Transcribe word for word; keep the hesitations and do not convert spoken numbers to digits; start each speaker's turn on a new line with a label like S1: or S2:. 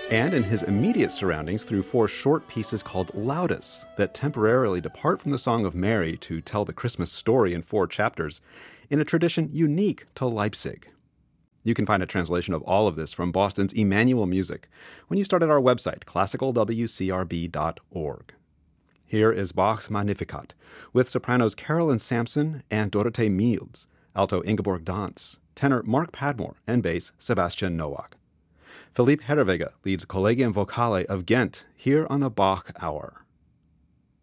S1: and in his immediate surroundings through four short pieces called Laudes that temporarily depart from the Song of Mary to tell the Christmas story in four chapters, in a tradition unique to Leipzig. You can find a translation of all of this from Boston's Emmanuel Music when you start at our website, classical w c r b dot org. Here is Bach's Magnificat, with sopranos Carolyn Sampson and Dorothee Miels, alto Ingeborg Dantz, tenor Mark Padmore, and bass Sebastian Nowak. Philippe Herreweghe leads Collegium Vocale of Ghent here on the Bach Hour.